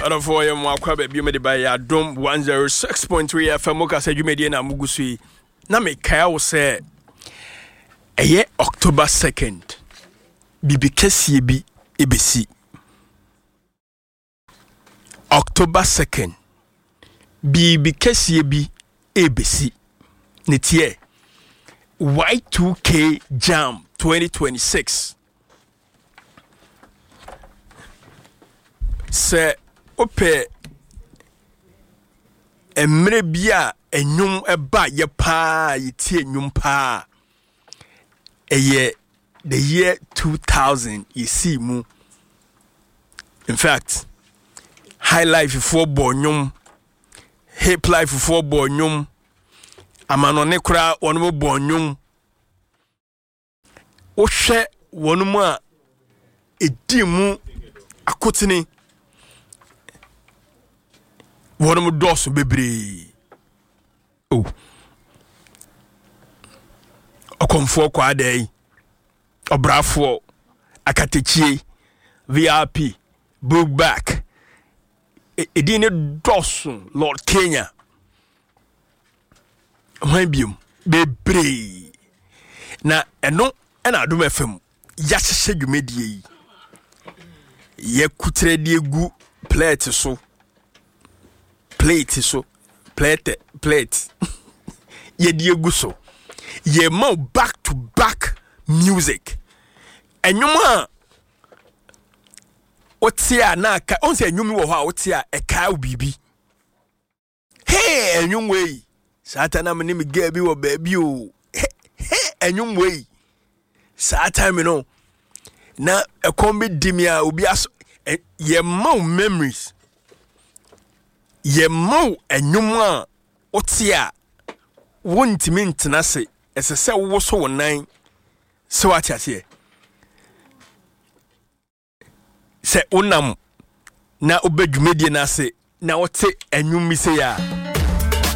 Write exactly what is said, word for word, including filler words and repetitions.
Ana for you mo akwa be me de ba ya dom one oh six point three F M ka say dwumedie na mugusu yi. Na me kai wo say eye October second. Bibi kesie bi ebesi. October second. Bibi kesie bi ebesi. Netie Y two K Jam twenty twenty-six. Se ope emre bia enyum eba ye pa yitie enyum pa eye the year two thousand you see mu. In fact, high life for bonyum, hip life for bonyum, amanone kra wonu bonyum. O hwe wonu mu a edi mu akotini wonu mu doso bebre. Oh. Okomfo kwa dey. Obrafo Akatechi V I P Book Back Edine Dawson Lord Kenya Wembium bebre na eno ena adom F M ya hye dwumedie yi ye kutre de egu plate so plate so plate plate ye de egu so ye mo back to back music enyuma otia na ka onse enyumi wo ho a otia e ka obibi hey enyumwe satana me ni ga bi wo ba bi o hey enyumwe satana no na e kombi dimia obi aso ye mau memories ye mau enyuma otia wontimi ntena se esese wo so wonan se watiase se unam na obedwumedie na se na wote enwumi se ya